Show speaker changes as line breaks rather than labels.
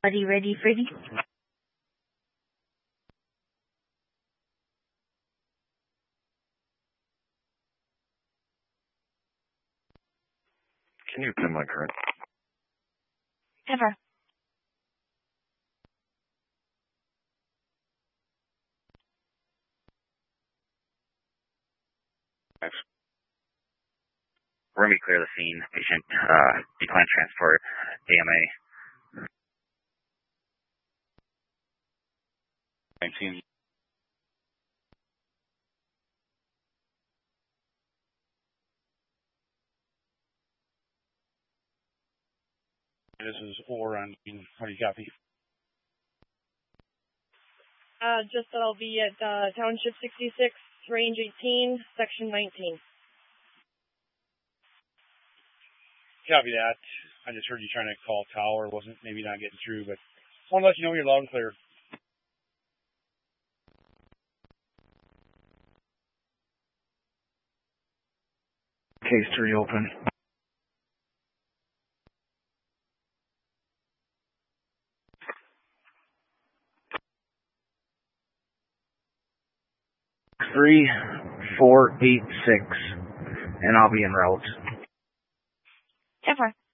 Ready, Freddy?
Can you pin my current?
Never.
Thanks. We're going to clear the scene. Patient declined transport. AMA. 19.
This is Oran. How do you copy?
Just that I'll be at Township 66, Range 18, Section 19.
Copy that. I just heard you trying to call tower. Wasn't maybe not getting through, but I want to let you know you're loud and clear.
Case to reopen. Three, 4, 8, 6, and I'll be en route.
Never.